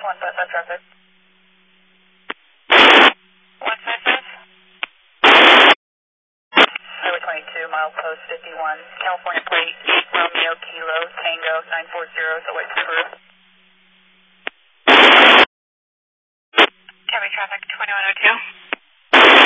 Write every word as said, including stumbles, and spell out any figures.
one five five traffic. one five five. Highway twenty-two, milepost fifty-one, California plate, Romeo Kilo, Tango, nine four zero, the White Subaru.